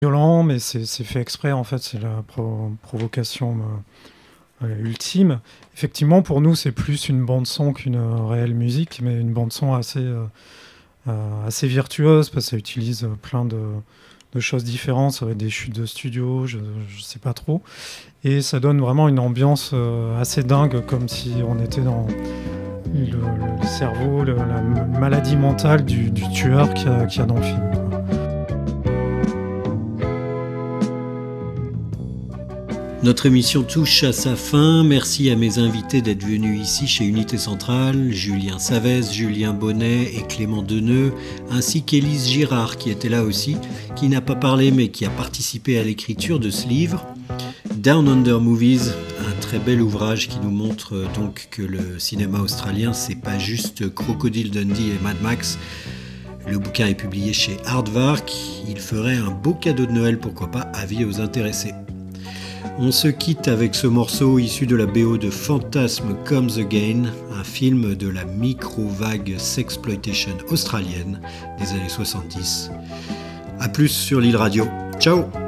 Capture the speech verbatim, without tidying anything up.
violent, mais c'est, c'est fait exprès, en fait, c'est la pro- provocation euh, euh, ultime. Effectivement, pour nous, c'est plus une bande-son qu'une euh, réelle musique, mais une bande-son assez, euh, euh, assez virtuose, parce que ça utilise euh, plein de, de choses différentes, ça va être des chutes de studio, je ne sais pas trop. Et ça donne vraiment une ambiance euh, assez dingue, comme si on était dans le, le- le cerveau, le- la m- maladie mentale du, du tueur qu'il y a, qu'il y a dans le film, quoi. Notre émission touche à sa fin. Merci à mes invités d'être venus ici chez Unité Centrale, Julien Savès, Julien Bonnet et Clément Deneux, ainsi qu'Élise Girard qui était là aussi, qui n'a pas parlé mais qui a participé à l'écriture de ce livre. Down Under Movies, un très bel ouvrage qui nous montre donc que le cinéma australien, c'est pas juste Crocodile Dundee et Mad Max. Le bouquin est publié chez Aardvark. Il ferait un beau cadeau de Noël, pourquoi pas, avis aux intéressés. On se quitte avec ce morceau issu de la B O de Phantasm Comes Again, un film de la micro-vague sexploitation australienne des années soixante-dix. A plus sur l'île radio. Ciao!